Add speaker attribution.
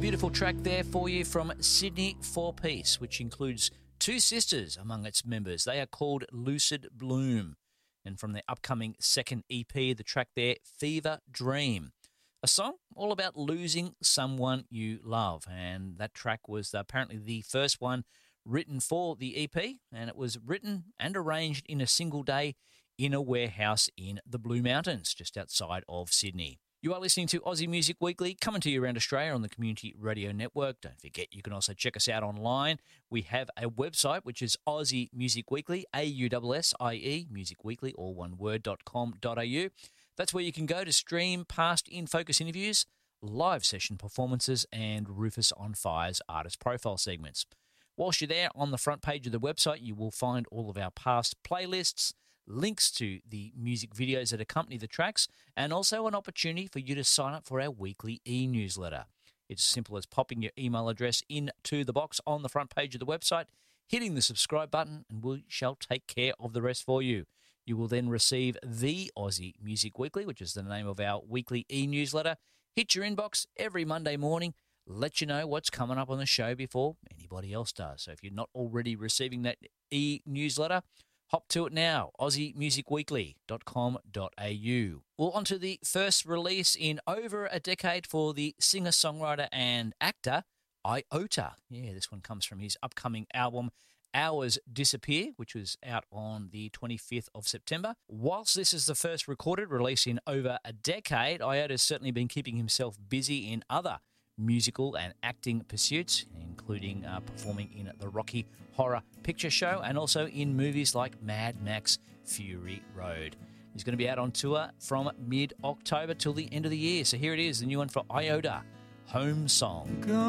Speaker 1: Beautiful track there for you from Sydney Four Piece, which includes two sisters among its members. They are called Lucid Bloom. And from their upcoming second EP, the track there, Fever Dream. A song all about losing someone you love. And that track was apparently the first one written for the EP, and it was written and arranged in a single day in a warehouse in the Blue Mountains, just outside of Sydney. You are listening to Aussie Music Weekly, coming to you around Australia on the Community Radio Network. Don't forget, you can also check us out online. We have a website, which is Aussie Music Weekly, AUSSIE, Music Weekly, all one word, .com.au. That's where you can go to stream past In Focus interviews, live session performances, and Rufus on Fire's artist profile segments. Whilst you're there, on the front page of the website, you will find all of our past playlists, links to the music videos that accompany the tracks, and also an opportunity for you to sign up for our weekly e-newsletter. It's as simple as popping your email address into the box on the front page of the website, hitting the subscribe button, and we shall take care of the rest for you. You will then receive the Aussie Music Weekly, which is the name of our weekly e-newsletter, hit your inbox every Monday morning, let you know what's coming up on the show before anybody else does. So if you're not already receiving that e-newsletter, hop to it now, aussiemusicweekly.com.au. Well, on to the first release in over a decade for the singer-songwriter and actor, Iota. Yeah, this one comes from his upcoming album, Hours Disappear, which was out on the 25th of September. Whilst this is the first recorded release in over a decade, Iota's certainly been keeping himself busy in other musical and acting pursuits, including performing in the Rocky Horror Picture Show and also in movies like Mad Max Fury Road. He's going to be out on tour from mid-October till the end of the year. So here it is, the new one for Iota, Home Song.